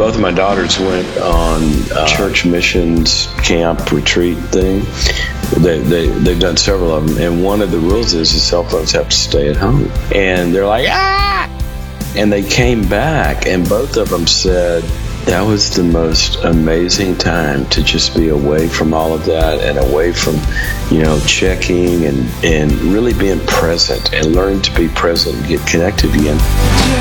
both of my daughters went on church missions camp retreat thing. They've done several of them, and one of the rules is the cell phones have to stay at home. And they're like, ah! And they came back, and both of them said that was the most amazing time to just be away from all of that and away from, checking and really being present and learn to be present and get connected again.